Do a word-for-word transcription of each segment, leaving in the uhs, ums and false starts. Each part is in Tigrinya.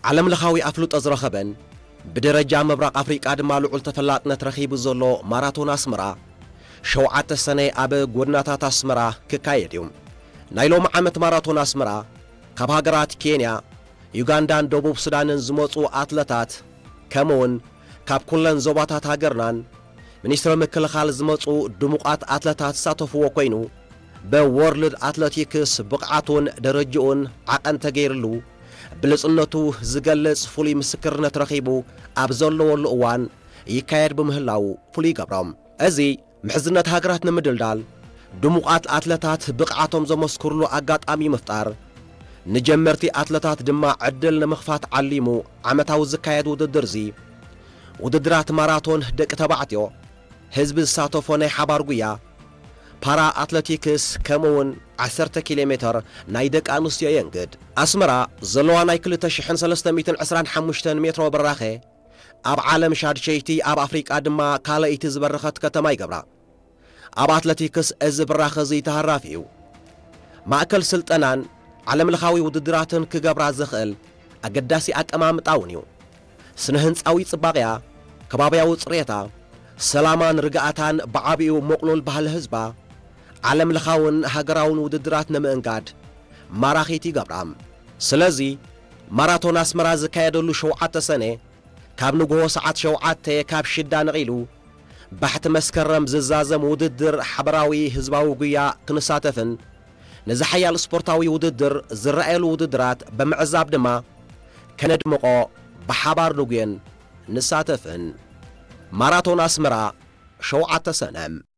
ዓለም ለኻዊ ኣፍሉጥ ዝረኸበን ብደረጃ ምብራቕ ኣፍሪቃ ድማ ልዑል ተፈላጥነት ረኺቡ ዘሎ ማራቶን ኣስመራ ሸውዓተ ሰነ ኣብ ጎድናታት ኣስመራ ክካየድ እዩ ናይ ሎሚ ዓመት ማራቶን ኣስመራ ካብ ሃገራት ኬንያ ዩጋንዳን ደቡብ ሱዳንን ዝመጹ ኣትለታት ከምውን ካብ ኩለን ዞባታት ሃገርናን ሚኒስትሪ ምክልኻል ዝመጹ ድሙቓት ኣትለታት ዝሳተፍዎ ኮይኑ በወርልድ ኣትሌቲክስ ብቕዓቱን ደረጃኡን ዓቐን ተገይርሉ ብልጽነቱ ዝገልጽ ፍሉይ ምስክርነት ረኺቡ ኣብ ዘለወሉ እዋን ይካየድ ብምህላው ፍሉይ ገብሮም እዚ ምሕዝነት ሃገራት ንምድልዳል ድሙቓት ኣትለታት ብቕዓቶም ዘመስክርሉ ኣጋጣሚ ምፍጣር ንጀመርቲ ኣትለታት ድማ ዕድል ንምኽፋት ዓሊሙ ዓመታዊ ዝካየድ ውድድር እዚ ውድድራት ማራቶን ደቂ ተባዕትዮ ህዝቢ ዝሳተፎ ናይ ሓባር ጉያ ፓራ ኣትሌቲክስ ከምውን عشرة كيلومتر ናይ ደቂ ኣንስትዮ የንግድ ኣስመራ ዘለዋ ናይ ክልተ ሽሕ ሰለስተ ሚእትን ዕስራን ሓሙሽተን ሜትሮ በራኸ ኣብ ዓለም ሻድሸይቲ ኣብ ኣፍሪቃ ድማ ካልአይቲ ዝበረኸት ከተማ ይገብራ ኣብ ኣትሌቲክስ እዚ በራኸ እዚ ተሃራፊ እዩ ማእከል ስልጠናን ዓለም ለኻዊ ውድድራትን ክገብራ ዝኽእል ኣገዳሲ ኣቀማምጣውን እዩ ስነ ህንፃዊ ጽባቕያ ከባብያዊ ጽሬታ ሰላማን ርግኣታን ብዓቢኡ መቕሉል ባህሊ ህዝባ ዓለም ለኻውን ሃገራውን ውድድራት ንምእንጋድ ማራኺት ይገብራም ስለዚ ማራቶን ኣስመራ ዝካየደሉ ሸውዓተ ሰነ ካብ ንግሆ ሰዓት ሸውዓተ ካብ ሽዳ ነቒሉ ባሕቲ መስከረም ዝዛዘም ውድድር ሓበራዊ ህዝባዊ ጉያ ክንሳተፍን ነዚ ሓያል ስፖርታዊ ውድድር ዝረኣየሉ ውድድራት ብምዕዛብ ድማ ከነድምቆ ብሓባር ንጉየን ንሳተፍን ማራቶን ኣስመራ ሸውዓተ ሰነ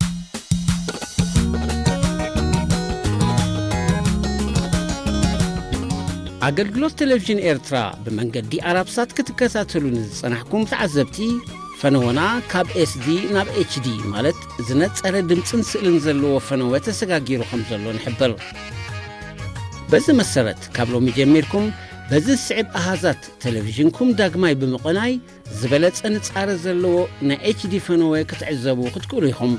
አገልግሎት ቴሌቪዥን ኤርትራ በመንገዲ አራብሳት ክትከታተሉን ዝጸናሕኩም ተዓዘብቲ ፈነወና ካብ ኤስዲ ናብ ኤችዲ ማለት ዝነጸረ ድምጽን ስእልን ዘለዎ ፈነወ ተሰጋጊሩኩም ዘሎ ንሕብር በዚ መሰረት ካብ ሎሚ ጀሚርኩም በዚ ስዕብ ኣሃዛት ቴሌቪዥንኩም ዳግማይ ብምቕናይ ዝበለጸ ንጻረ ዘለዎ ና ኤችዲ ፈነወ ክትዕዘቡ ክትክእሉ ኢኹም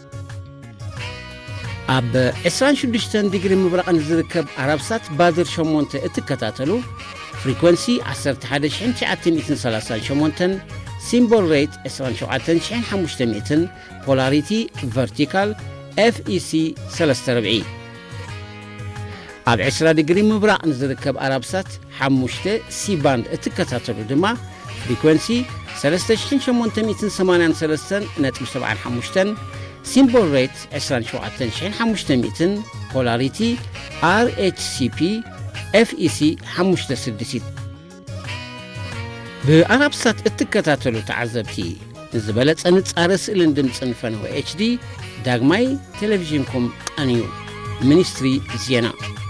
ኣብ عشرين وستة ዲግሪ ምብራቕን ዝርከብ ዓራብሳት ባድር ሸሞንተ እትከታተሉ ፍሪኩዌንሲ عشرة أحد تسعمية وثلاثة وثمانين ሲምቦል ሬት عشرين سبعة خمسمية ፖላሪቲ ቨርቲካል ኤፍ ኢ ሲ ثلاثة وأربعين ኣብ عشرين ዲግሪ ምብራቕን ዝርከብ ዓራብሳት خمسة ሲ ባንድ እትከታተሉ ድማ ፍሪኩዌንሲ ثلاثة آلاف ثمانمية وثمانية وثلاثين نقطة سبعة خمسة سيمبل ريت عشرين سبعة خمسمية بولاريتي آر إتش سي بي إف إي سي خمسة ستة بأرابسات اتكتاتلو تعذبتي زبالت أنت أرس إلندم صنفن و إتش دي داغماي تلفزيونكم أنيو منستري زينا